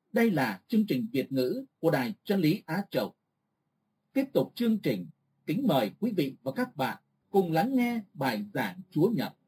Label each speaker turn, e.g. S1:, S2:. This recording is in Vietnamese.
S1: Đây là chương trình Việt ngữ của Đài Chân lý Á Châu. Tiếp tục chương trình, kính mời quý vị và các bạn cùng lắng nghe bài giảng Chúa Nhật